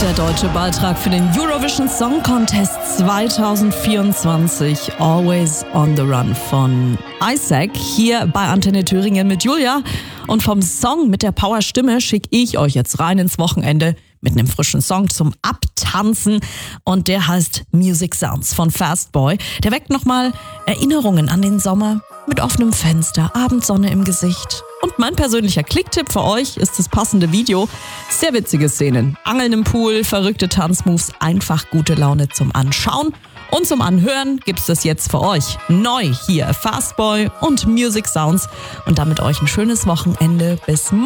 Der deutsche Beitrag für den Eurovision Song Contest 2024, Always on the Run von Isaac, hier bei Antenne Thüringen mit Julia. Und vom Song mit der Powerstimme schicke ich euch jetzt rein ins Wochenende mit einem frischen Song zum Abtanzen. Und der heißt Music Sounds von Fastboy. Der weckt nochmal Erinnerungen an den Sommer mit offenem Fenster, Abendsonne im Gesicht. Und mein persönlicher Klicktipp für euch ist das passende Video. Sehr witzige Szenen. Angeln im Pool, verrückte Tanzmoves, einfach gute Laune zum Anschauen. Und zum Anhören gibt's das jetzt für euch. Neu hier Fastboy und Music Sounds. Und damit euch ein schönes Wochenende. Bis morgen.